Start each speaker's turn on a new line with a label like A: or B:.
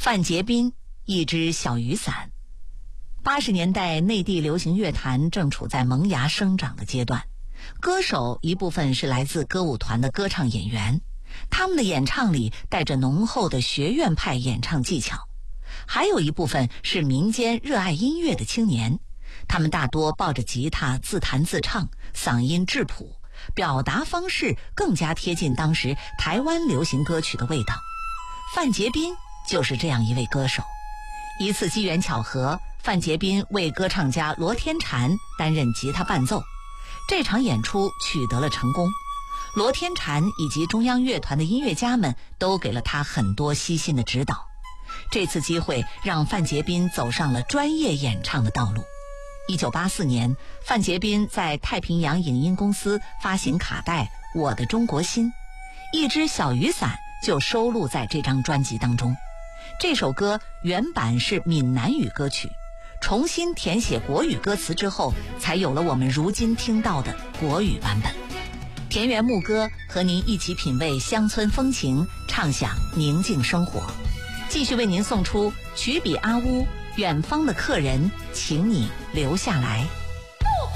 A: 范杰斌，一只小雨伞。80年代内地流行乐坛正处在萌芽生长的阶段，歌手一部分是来自歌舞团的歌唱演员，他们的演唱里带着浓厚的学院派演唱技巧，还有一部分是民间热爱音乐的青年，他们大多抱着吉他自弹自唱，嗓音质朴，表达方式更加贴近当时台湾流行歌曲的味道。范杰斌就是这样一位歌手。一次机缘巧合，范杰斌为歌唱家罗天婵担任吉他伴奏，这场演出取得了成功。罗天婵以及中央乐团的音乐家们都给了他很多悉心的指导。这次机会让范杰斌走上了专业演唱的道路。1984年，范杰斌在太平洋影音公司发行卡带《我的中国心》，一只小雨伞就收录在这张专辑当中。这首歌原版是闽南语歌曲，重新填写国语歌词之后，才有了我们如今听到的国语版本。田园牧歌和您一起品味乡村风情，畅享宁静生活。继续为您送出曲笔阿乌，远方的客人，请你留下来。